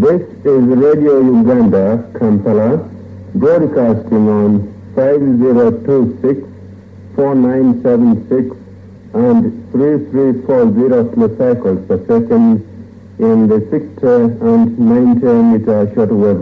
This is Radio Uganda, Kampala, broadcasting on 5026, 4976 and 3340 kilocycles per second in the 60 and 90 meter shortwave